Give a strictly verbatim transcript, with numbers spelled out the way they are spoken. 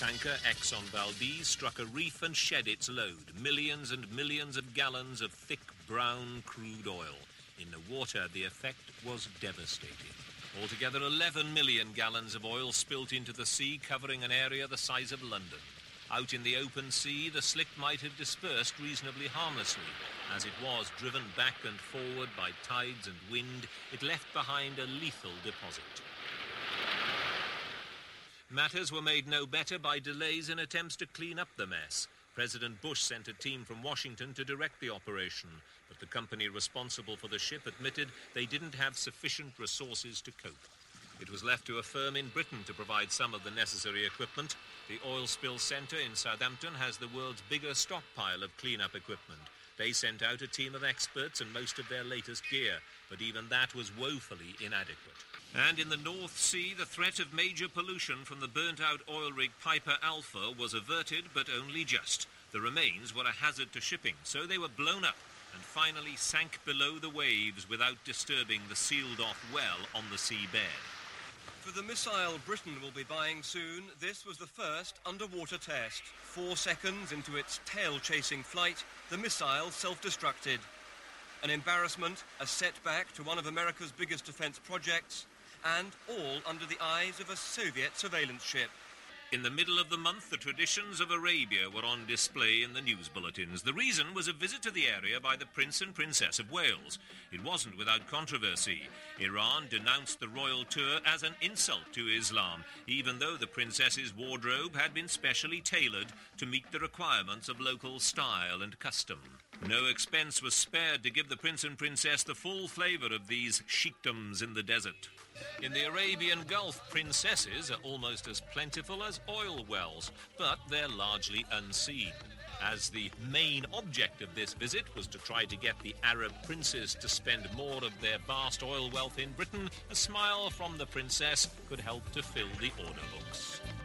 tanker Exxon Valdez struck a reef and shed its load, millions and millions of gallons of thick brown crude oil. In the water, the effect was devastating. Altogether, eleven million gallons of oil spilt into the sea, covering an area the size of London. Out in the open sea, the slick might have dispersed reasonably harmlessly. As it was driven back and forward by tides and wind, it left behind a lethal deposit. Matters were made no better by delays in attempts to clean up the mess. President Bush sent a team from Washington to direct the operation, but the company responsible for the ship admitted they didn't have sufficient resources to cope. It was left to a firm in Britain to provide some of the necessary equipment. The Oil Spill Centre in Southampton has the world's biggest stockpile of clean-up equipment. They sent out a team of experts and most of their latest gear, but even that was woefully inadequate. And in the North Sea, the threat of major pollution from the burnt-out oil rig Piper Alpha was averted, but only just. The remains were a hazard to shipping, so they were blown up and finally sank below the waves without disturbing the sealed-off well on the seabed. For the missile Britain will be buying soon, this was the first underwater test. Four seconds into its tail-chasing flight, the missile self-destructed. An embarrassment, a setback to one of America's biggest defence projects, and all under the eyes of a Soviet surveillance ship. In the middle of the month, the traditions of Arabia were on display in the news bulletins. The reason was a visit to the area by the Prince and Princess of Wales. It wasn't without controversy. Iran denounced the royal tour as an insult to Islam, even though the princess's wardrobe had been specially tailored to meet the requirements of local style and custom. No expense was spared to give the Prince and Princess the full flavour of these sheikdoms in the desert. In the Arabian Gulf, princesses are almost as plentiful as oil wells, but they're largely unseen. As the main object of this visit was to try to get the Arab princes to spend more of their vast oil wealth in Britain, a smile from the princess could help to fill the order books.